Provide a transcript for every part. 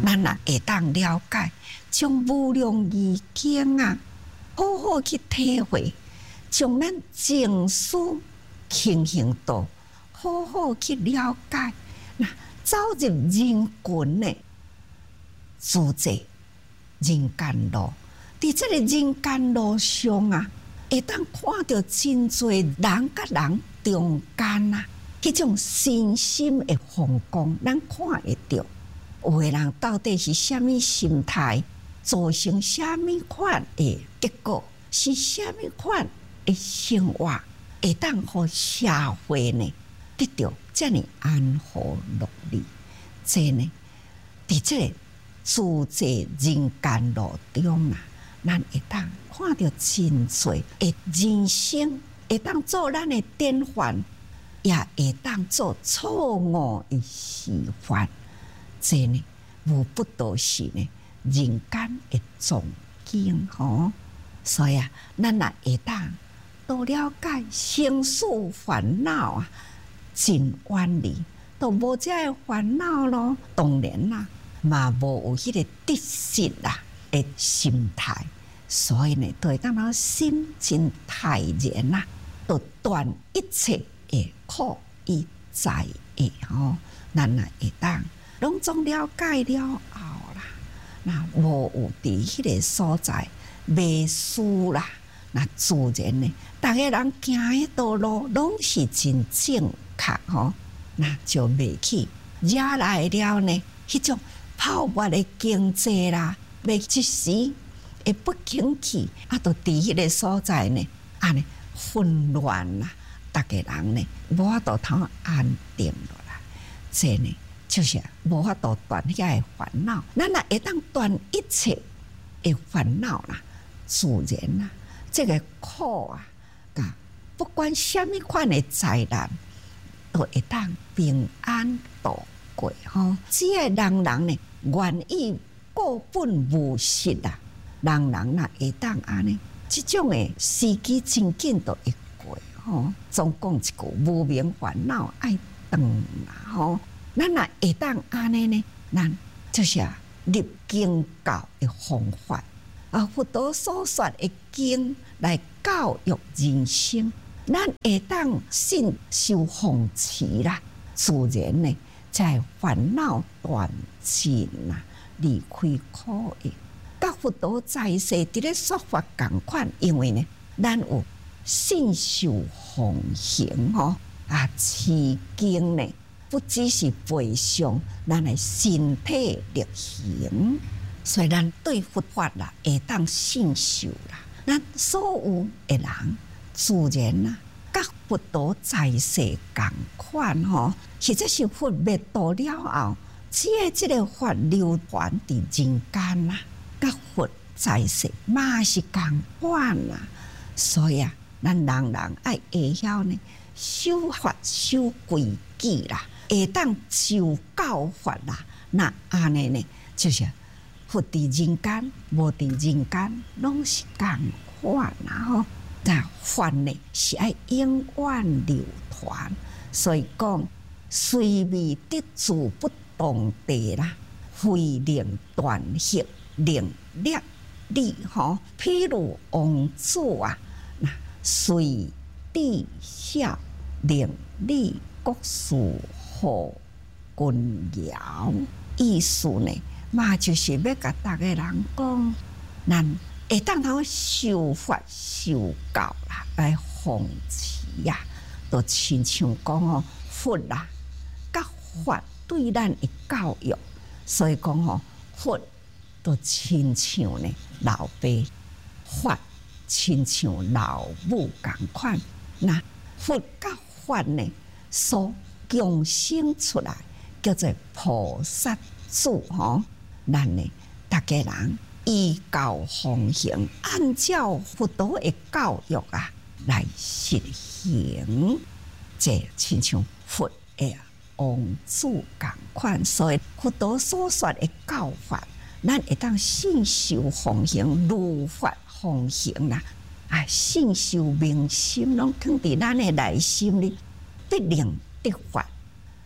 咱也会当了解，将无量义经啊，好好去体会，将咱情绪轻轻度好好去了解，那走入人群的自在人间路。伫这个人间路上啊，会当看到真侪人甲人中间啊，迄种身心的风光，咱看会到。有的人到底是虾米心态，造成虾米款的结果，是虾米款的生活，会当互社会呢得到这样安和乐利。这呢，伫这个自在人间路中啊，咱会当看到真侪的人生，会当做咱的典范，也会当做错误的示范。这呢，无不都是呢人间的总经吼。所以啊，咱也会当多了解生死烦恼啊，真远离，都无这个烦恼咯。当然啦，嘛无有迄个得失啦的心态，所以呢，都会当咱心真泰然啦，都断一切的苦与灾的吼。咱也会当拢总了解了后啦，那无有伫迄个所在迷失啦，那自然呢，逐个人行的道路拢是真正确吼，那就袂去惹来了呢迄种泡沫的经济啦，袂一时会不景气，啊，都伫迄个所在呢，安尼混乱啦，逐个人呢无法度通安定落来，这呢。就是无法度断遐个烦恼，咱也会当断一切的烦恼啦。自然啦，这个苦啊，不管什么款的灾难，都会当平安度过吼。只要人人呢愿意固本无失啦，人人呐会当安尼，这种的时机真紧都会过吼。总讲一句，无明烦恼爱断啦吼。咱也会当安尼呢，咱就是入经教的方法啊，佛陀所说的经来教育人生，咱会当信受奉持啦，自然呢，在烦恼断尽啦，离开苦厄。甲佛陀在世伫咧说法同款，因为呢，咱有信受奉行吼啊，持经呢。不只是背诵，咱的身体力行，所以咱对佛法啦会当信受啦。咱所有的人自然啦，甲佛陀在世同款吼，或者是佛灭度了后，只要这个法流传伫人间啦，甲佛在世嘛是同款啦。所以啊，咱人人爱会晓呢，守法守规矩啦。会当受教法啦，那安尼呢，就是佛伫人间，无伫人间，拢是同款啦吼。但法呢是爱永远流传，所以讲虽未得住不动地啦，非令断息令略力吼。譬如王子啊，那虽地孝令立国事。好君尧，意思呢，嘛就是要甲大家人讲，咱会当通受法受教啦，来奉持呀，都亲像讲哦，佛啦，甲法对咱的教育，所以讲哦，佛都亲像呢老爸，法亲像老母同款。那佛甲法呢，所共生出来叫做菩萨子吼，咱呢，大家人依教奉行，按照佛陀的教育啊来实行，这亲像佛的王子同款。所以佛陀所说的教法，咱会当信受奉行，如法奉行啦。啊，信受明心拢放伫咱的内心里，必令得法，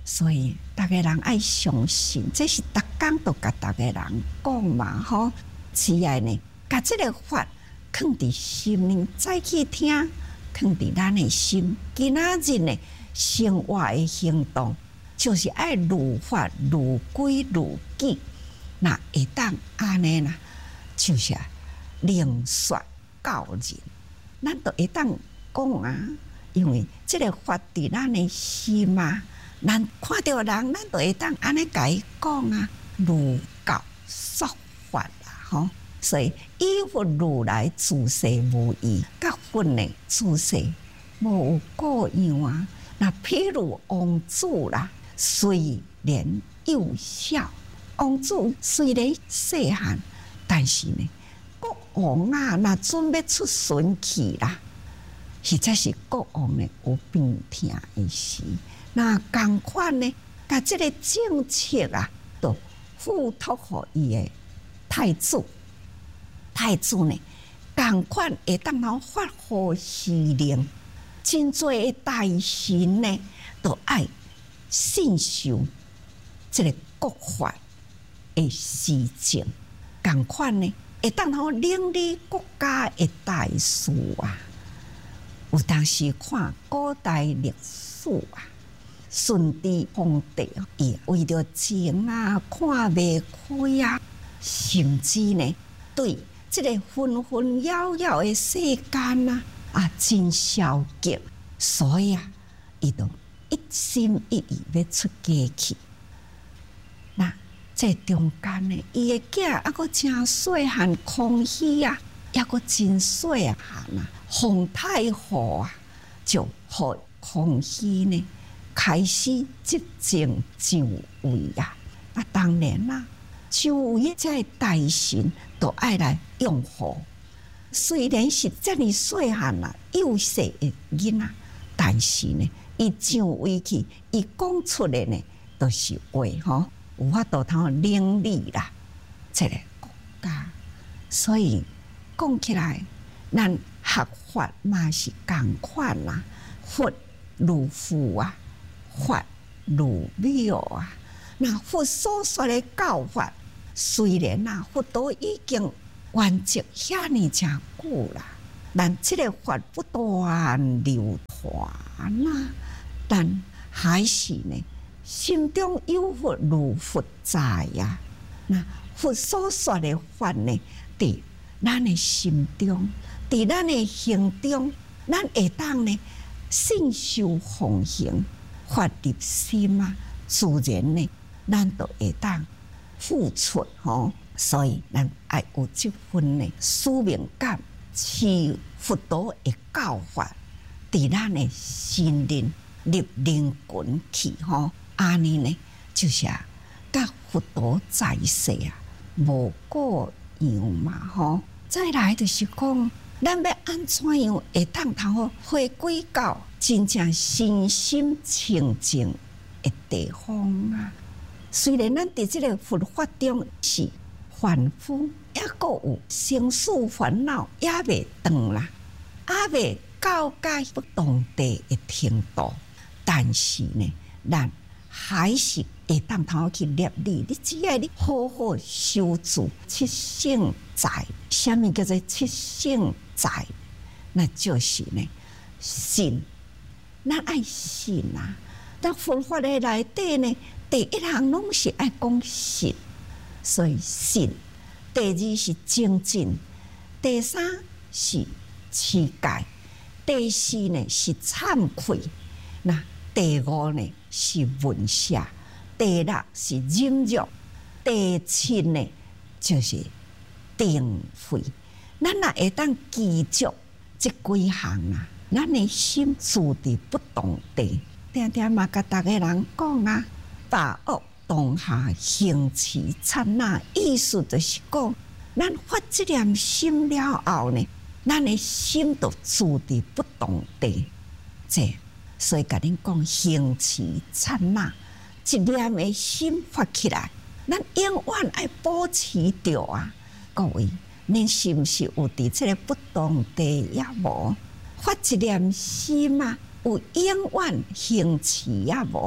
所以大家人爱相信，这是逐工都甲大家人讲嘛，吼，只爱呢，甲这个法放伫心里，再去听，放伫咱的心。今仔日呢，生活的行动就是爱如法如规如矩，那会当安尼啦，就是能说教人，咱都会当讲啊，因为这个法伫咱的心嘛。咱看到人，咱就会当安尼甲伊讲啊，如教说法啦，吼。所以依佛如来自世无异，甲佛呢自世无有各样啊。那譬如王子啦，虽然幼小，王子虽然细汉，但是呢，国王啊，若准备出巡去啦，实在是国王呢有病痛的时。那共款呢，甲这个政策啊，都付托互伊的太子。太子呢，共款会当好发号施令，真侪的大臣呢，都爱信受这个国法的施政。共款呢，会当好领理国家的大事啊。有当时看古代历史啊。顺治皇帝伊为着情啊，看袂开啊，甚至呢对这个纷纷扰扰的世间啊真消极，所以啊，伊就一心一意要出家去。那这中间呢，伊的囝还阁真细汉，康熙啊，还阁真细汉啊，皇太后啊，就互康熙呢。开始执政就位啊！啊，当然啦，就位这大臣都爱来拥护。虽然是这么细汉啦、幼小的囡仔，但是呢，伊上位去，伊讲出来呢，都是话吼，有法度通领理啦，这个国家。所以讲起来，咱学法嘛是共款啦，佛如父啊。法如妙啊！那佛所说的教法，虽然佛都已经完结遐尼真久啦，但这个法不断流传啊，但还是呢，心中有佛如佛在呀。那佛所说的法呢，伫咱的心中，伫咱的行中，咱会当呢信受奉行。发入心啊，自然呢，咱就会当付出吼。所以咱爱有这份呢使命感，是佛陀的教法，伫咱的心灵入灵魂去吼。安尼呢，就是甲佛陀在世啊，无个样嘛吼。再来就是讲，咱要安怎样会当通回归到真正身心清净的地方啊！虽然咱伫这个佛法中是凡夫，也阁有生死烦恼，也未断啦，也未到达不同地的程度，但是呢，咱还是会当通去立理。你只要你好好修持七圣在，什么叫做七圣在？那就是呢，信。咱爱信啊！但佛法的内底呢，第一项拢是爱讲信，所以信。第二是精进，第三是持戒，第四呢是忏悔，那第五呢是闻舍，第六是忍辱，第七呢就是定慧。咱若会当记住这几项啊！咱的心住伫不动地，定定嘛，甲大家人讲啊，把握当下行持刹那，意思就是讲，咱发这念心了后呢，咱的心就住伫不动地。这所以甲恁讲行持刹那，一念的心发起来，咱永远爱保持着啊！各位，恁是不是有伫这个不动地也无？发一念心啊，有永远行持也无，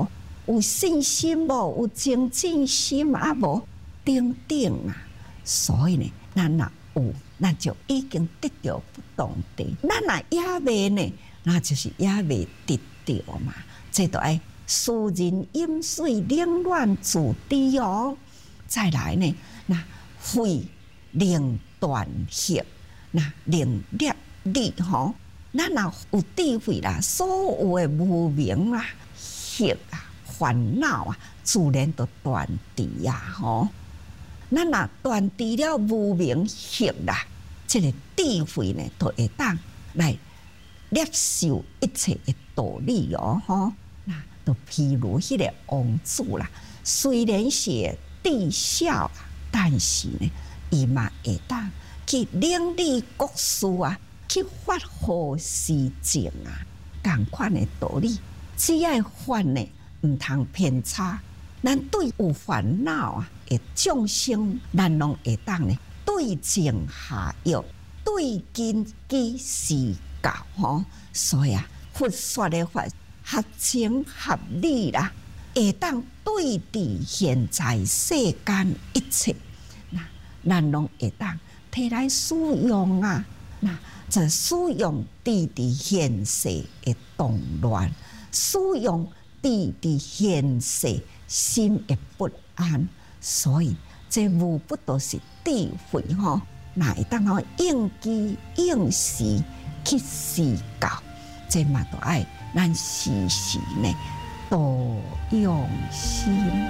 有信心无？有精进心啊无？等等啊。所以呢，咱若有，咱就已经得到不同的。咱若也未呢，那就是也未得到嘛。这都爱使人饮水，冷暖自知哦。再来呢，那肺能断血，那能业力吼。咱若有智慧啦，所有的无明啊、血啊、烦恼啊，自然就断除啊吼。咱若断除了无明血啦，这个智慧呢，就会当来接受一切的道理哦吼。那就譬如迄个王子啦，虽然是智小，但是呢，伊嘛会当去领理国事啊。去发乎事情啊，同款的道理，只要法呢唔通偏差。咱对有烦恼啊的众生，咱拢会当呢对症下药，对根基施教吼。所以啊，佛说的法合情合理啦，会当对治现在世间一切，那咱拢会当摕来使用啊，那。就使用治治现世的动乱，使用治治现世心的不安，所以这无不都是智慧吼，那会当好应机应时去施教，这嘛都爱咱时时呢多用心。